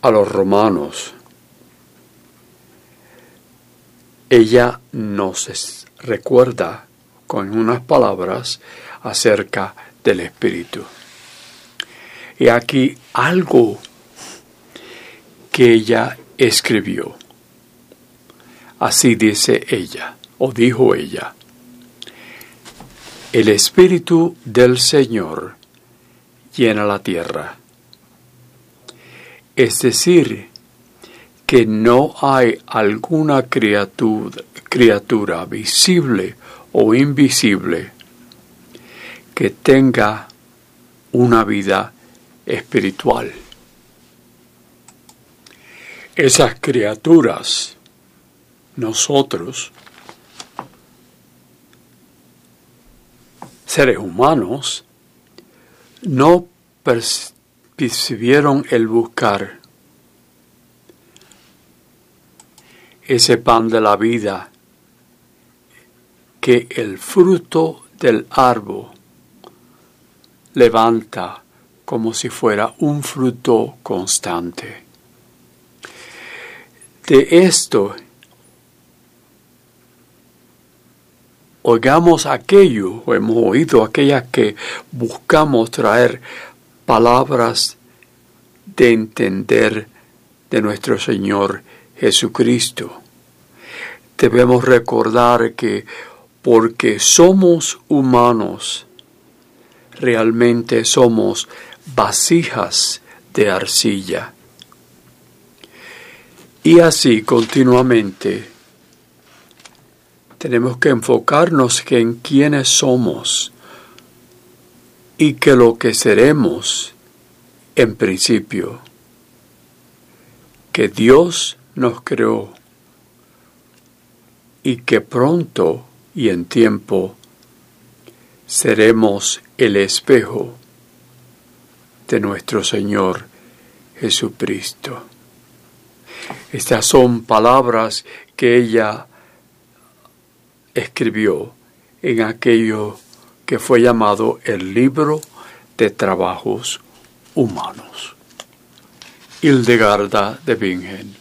a los romanos, ella nos recuerda con unas palabras acerca del Espíritu. Y aquí algo que ella escribió. Así dice ella, o dijo ella: el Espíritu del Señor llena la tierra. Es decir, que no hay alguna criatura visible o invisible que tenga una vida espiritual. Esas criaturas, nosotros, seres humanos, no percibieron el buscar ese pan de la vida que el fruto del árbol levanta como si fuera un fruto constante. De esto, oigamos aquello, o hemos oído aquellas que buscamos traer palabras de entender de nuestro Señor Jesucristo. Debemos recordar que porque somos humanos, realmente somos vasijas de arcilla. Y así continuamente tenemos que enfocarnos en quiénes somos y que lo que seremos en principio, que Dios nos creó y que pronto y en tiempo seremos el espejo de nuestro Señor Jesucristo. Estas son palabras que ella escribió en aquello que fue llamado el libro de trabajos humanos. Hildegarda de Bingen.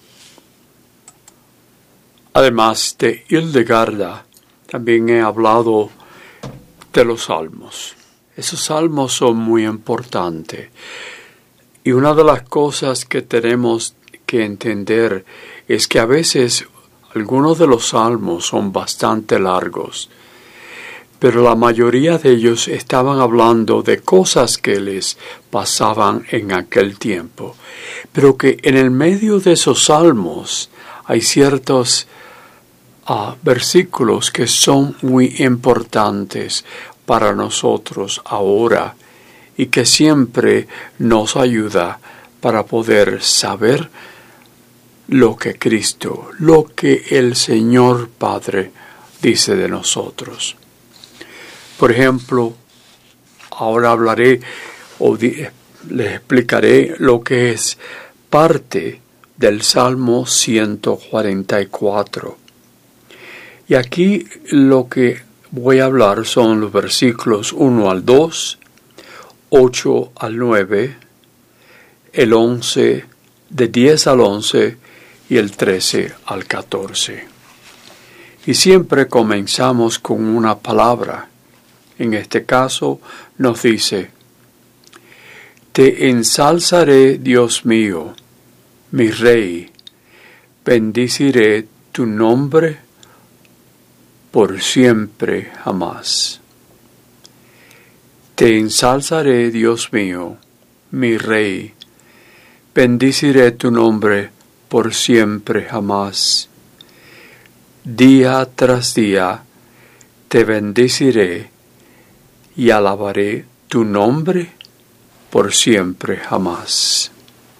Además de Hildegarda, también he hablado de los salmos. Esos salmos son muy importantes. Y una de las cosas que tenemos que entender es que a veces algunos de los salmos son bastante largos, pero la mayoría de ellos estaban hablando de cosas que les pasaban en aquel tiempo, pero que en el medio de esos salmos hay ciertos versículos que son muy importantes para nosotros ahora y que siempre nos ayuda para poder saber lo que Cristo, lo que el Señor Padre dice de nosotros. Por ejemplo, ahora hablaré o les explicaré lo que es parte del Salmo 144. Y aquí lo que voy a hablar son los versículos 1 al 2, 8 al 9, el 11, de 10 al 11 y el 13 al 14. Y siempre comenzamos con una palabra. En este caso nos dice: Te ensalzaré, Dios mío, mi Rey, bendiciré tu nombre por siempre jamás. Te ensalzaré, Dios mío, mi Rey, bendiciré tu nombre por siempre jamás. Día tras día te bendeciré y alabaré tu nombre por siempre jamás.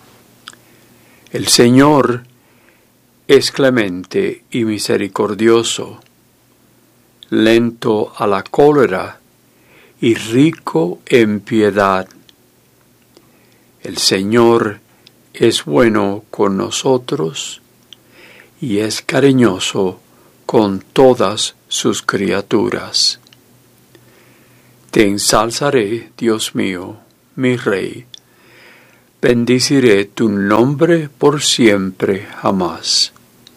El Señor es clemente y misericordioso, lento a la cólera y rico en piedad. El Señor es bueno con nosotros y es cariñoso con todas sus criaturas. Te ensalzaré, Dios mío, mi Rey, Bendiciré tu nombre por siempre jamás.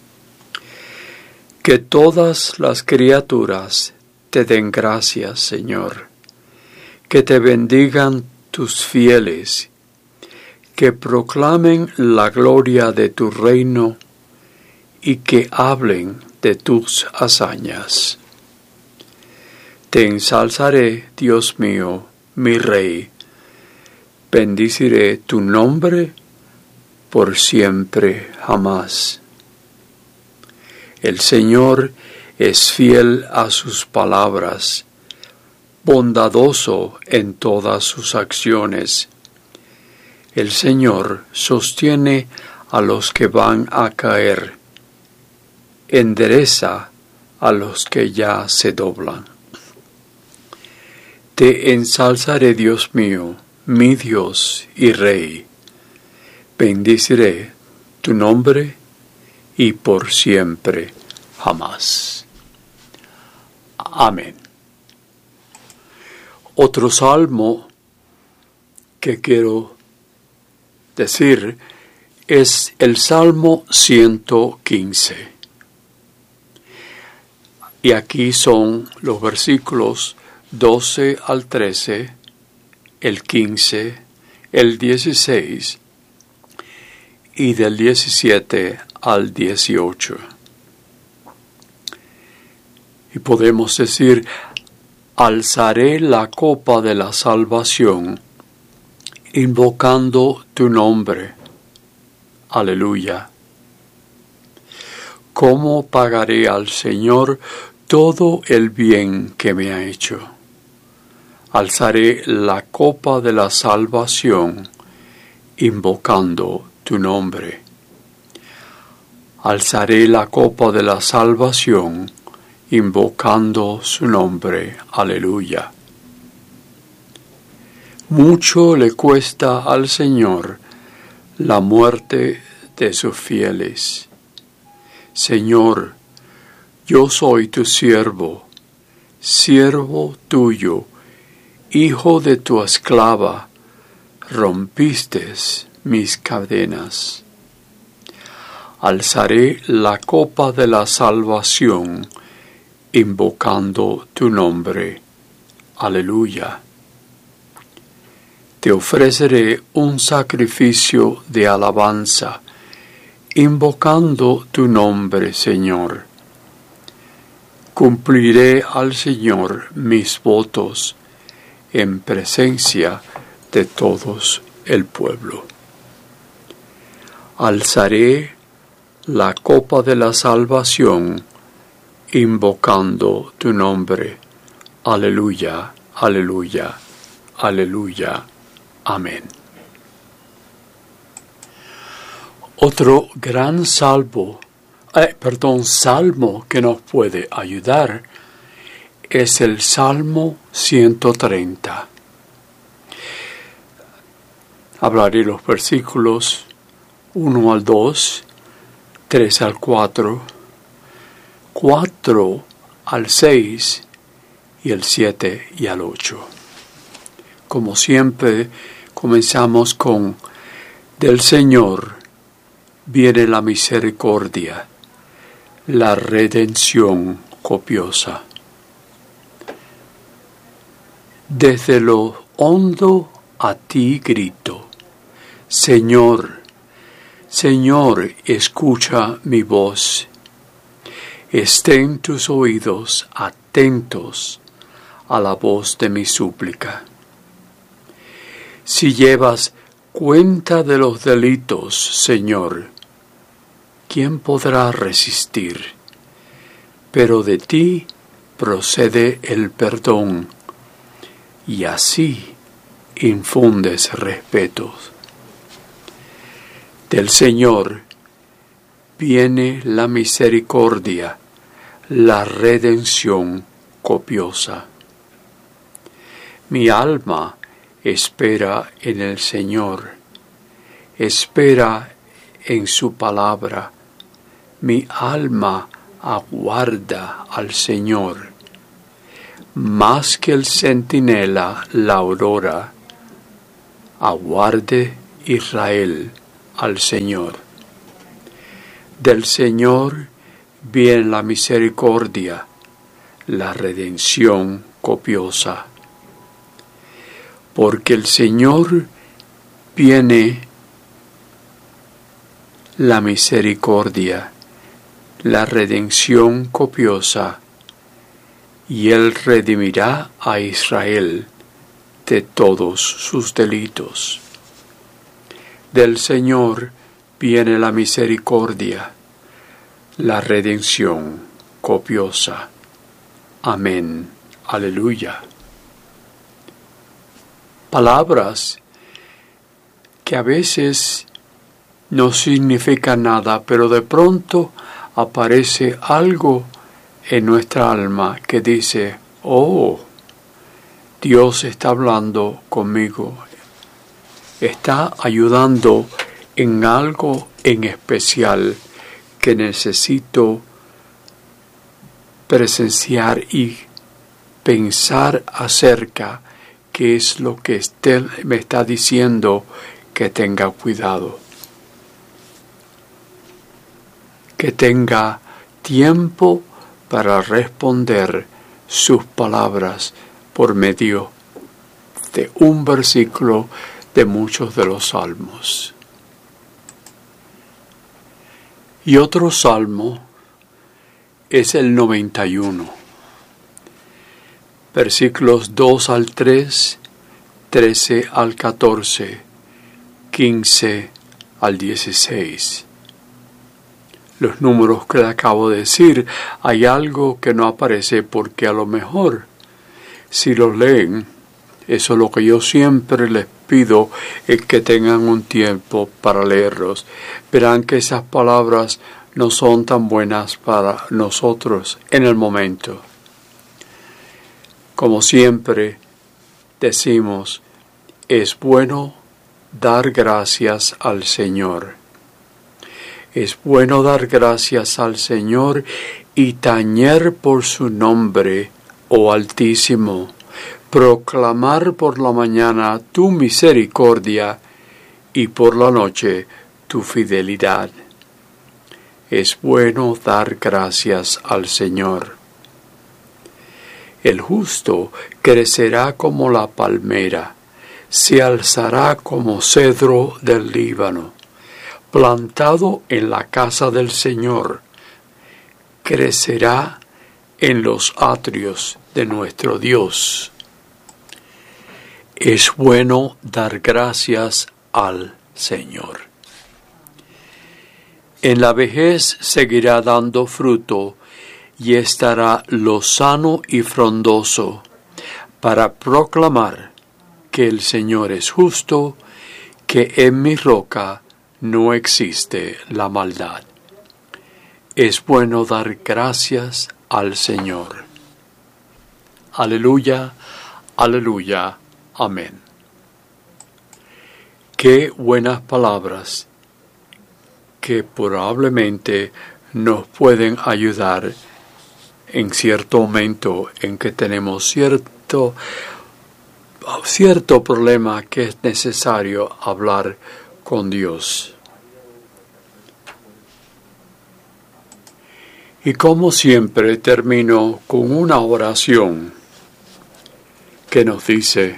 Que todas las criaturas te den gracias, Señor. Que te bendigan tus fieles. Que proclamen la gloria de tu reino y que hablen de tus hazañas. Te ensalzaré, Dios mío, mi Rey. Bendiciré tu nombre por siempre jamás. El Señor es fiel a sus palabras, bondadoso en todas sus acciones. El Señor sostiene a los que van a caer, endereza a los que ya se doblan. Te ensalzaré, Dios mío, mi Dios y Rey. Bendiciré tu nombre y por siempre jamás. Amén. Otro salmo que quiero decir es el Salmo 115. Y aquí son los versículos 12 al 13, el 15, el 16 y del 17 al 18. Y podemos decir: alzaré la copa de la salvación, invocando tu nombre. Aleluya. ¿Cómo pagaré al Señor todo el bien que me ha hecho? Alzaré la copa de la salvación, invocando tu nombre. Alzaré la copa de la salvación, invocando su nombre. Aleluya. Mucho le cuesta al Señor la muerte de sus fieles. Señor, yo soy tu siervo, siervo tuyo, hijo de tu esclava, rompiste mis cadenas. Alzaré la copa de la salvación, invocando tu nombre. Aleluya. Te ofreceré un sacrificio de alabanza, invocando tu nombre, Señor. Cumpliré al Señor mis votos en presencia de todos el pueblo. Alzaré la copa de la salvación, invocando tu nombre. Aleluya, aleluya, aleluya. Amén. Otro gran salmo que nos puede ayudar es el Salmo 130. Hablaré los versículos 1 al 2, 3 al 4, 4 al 6 y el 7 y al 8. Como siempre, comenzamos con: del Señor viene la misericordia, la redención copiosa. Desde lo hondo a ti grito: Señor, Señor, escucha mi voz. Estén tus oídos atentos a la voz de mi súplica. Si llevas cuenta de los delitos, Señor, ¿quién podrá resistir? Pero de ti procede el perdón, y así infundes respeto. Del Señor viene la misericordia, la redención copiosa. Mi alma espera en el Señor, espera en su palabra. Mi alma aguarda al Señor, más que el centinela la aurora, aguarde Israel al Señor. Del Señor viene la misericordia, la redención copiosa. Porque el Señor viene la misericordia, la redención copiosa, y Él redimirá a Israel de todos sus delitos. Del Señor viene la misericordia, la redención copiosa. Amén. Aleluya. Palabras que a veces no significan nada, pero de pronto aparece algo en nuestra alma que dice, oh, Dios está hablando conmigo, está ayudando en algo en especial que necesito presenciar y pensar acerca qué es lo que usted me está diciendo que tenga cuidado, que tenga tiempo para responder sus palabras por medio de un versículo de muchos de los salmos. Y otro salmo es el 91, versículos 2 al 3, 13 al 14, 15 al 16. Los números que le acabo de decir, hay algo que no aparece porque a lo mejor, si los leen, eso es lo que yo siempre les pido, es que tengan un tiempo para leerlos. Verán que esas palabras no son tan buenas para nosotros en el momento. Como siempre decimos, es bueno dar gracias al Señor. Es bueno dar gracias al Señor y tañer por su nombre, oh Altísimo, proclamar por la mañana tu misericordia y por la noche tu fidelidad. Es bueno dar gracias al Señor. El justo crecerá como la palmera, se alzará como cedro del Líbano. Plantado en la casa del Señor, crecerá en los atrios de nuestro Dios. Es bueno dar gracias al Señor. En la vejez seguirá dando fruto y estará lozano y frondoso para proclamar que el Señor es justo, que en mi roca no existe la maldad. Es bueno dar gracias al Señor. Aleluya, aleluya, amén. Qué buenas palabras que probablemente nos pueden ayudar en cierto momento en que tenemos cierto problema que es necesario hablar con Dios. Y como siempre termino con una oración que nos dice: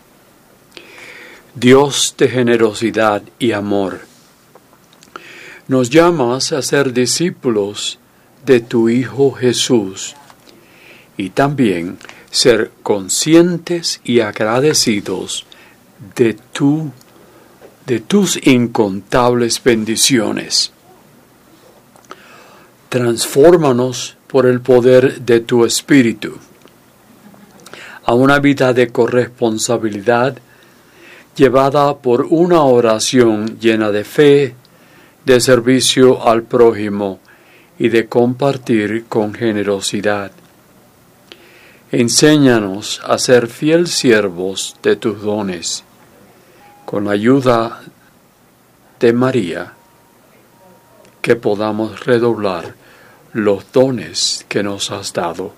Dios de generosidad y amor, nos llamas a ser discípulos de tu Hijo Jesús y también ser conscientes y agradecidos de tus incontables bendiciones. Transfórmanos por el poder de tu Espíritu a una vida de corresponsabilidad llevada por una oración llena de fe, de servicio al prójimo y de compartir con generosidad. Enséñanos a ser fiel siervos de tus dones. Con la ayuda de María, que podamos redoblar los dones que nos has dado.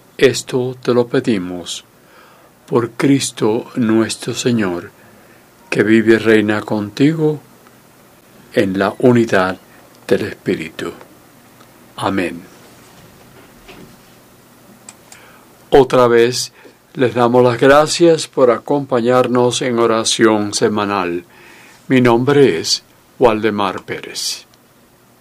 Esto te lo pedimos por Cristo nuestro Señor, que vive y reina contigo en la unidad del Espíritu. Amén. Otra vez les damos las gracias por acompañarnos en oración semanal. Mi nombre es Waldemar Pérez.